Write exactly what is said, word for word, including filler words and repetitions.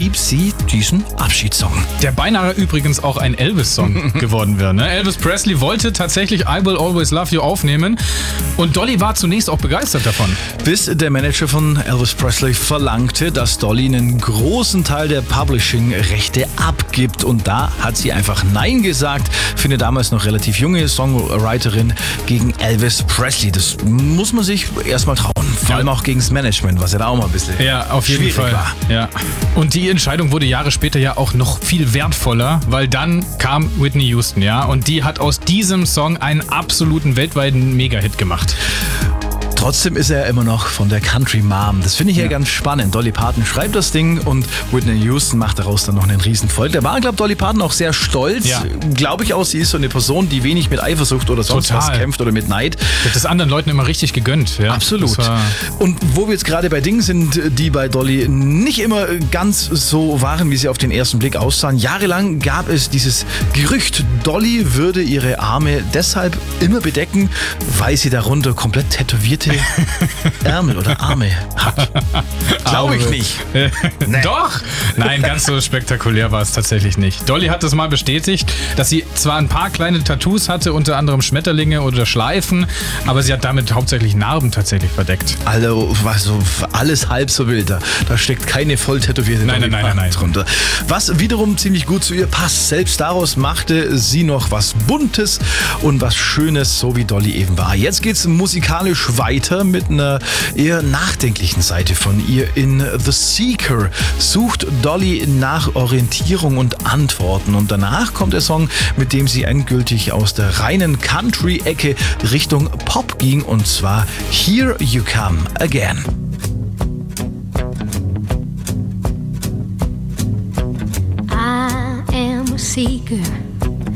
schrieb sie diesen Abschiedssong. Der beinahe übrigens auch ein Elvis-Song geworden wäre. Ne? Elvis Presley wollte tatsächlich I Will Always Love You aufnehmen und Dolly war zunächst auch begeistert davon. Bis der Manager von Elvis Presley verlangte, dass Dolly einen großen Teil der Publishing-Rechte abgibt. Und da hat sie einfach Nein gesagt für eine damals noch relativ junge Songwriterin gegen Elvis Presley. Das muss man sich erstmal trauen. Vor allem auch gegen das Management, was ja da auch mal ein bisschen ja, auf jeden schwierig Fall. war. Ja. Und die Entscheidung wurde Jahre später ja auch noch viel wertvoller, weil dann kam Whitney Houston, ja, und die hat aus diesem Song einen absoluten weltweiten Mega-Hit gemacht. Trotzdem ist er immer noch von der Country Mom. Das finde ich ja. ja ganz spannend. Dolly Parton schreibt das Ding und Whitney Houston macht daraus dann noch einen Riesenvolk. Da war, glaube ich, Dolly Parton auch sehr stolz. Ja. Glaube ich auch, sie ist so eine Person, die wenig mit Eifersucht oder sonst Total. was kämpft oder mit Neid. Ich habe das anderen Leuten immer richtig gegönnt. Ja. Absolut. Und wo wir jetzt gerade bei Dingen sind, die bei Dolly nicht immer ganz so waren, wie sie auf den ersten Blick aussahen. Jahrelang gab es dieses Gerücht, Dolly würde ihre Arme deshalb immer bedecken, weil sie darunter komplett tätowierte Ärmel oder Arme hat. Glaube ich nicht. Nee. Doch! Nein, ganz so spektakulär war es tatsächlich nicht. Dolly hat es mal bestätigt, dass sie zwar ein paar kleine Tattoos hatte, unter anderem Schmetterlinge oder Schleifen, aber sie hat damit hauptsächlich Narben tatsächlich verdeckt. Also, also alles halb so wild. Da, da steckt keine voll tätowierte nein, nein, nein, nein, nein. drunter. Was wiederum ziemlich gut zu ihr passt. Selbst daraus machte sie noch was Buntes und was Schönes, so wie Dolly eben war. Jetzt geht's musikalisch weiter mit einer eher nachdenklichen Seite von ihr. In The Seeker sucht Dolly nach Orientierung und Antworten und danach kommt der Song, mit dem sie endgültig aus der reinen Country-Ecke Richtung Pop ging und zwar Here You Come Again. I am a seeker.